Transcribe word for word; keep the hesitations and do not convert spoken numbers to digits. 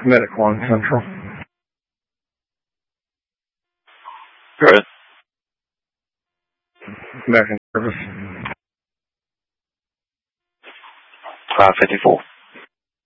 Medic one Central. Good. Back in service. five fifty-four.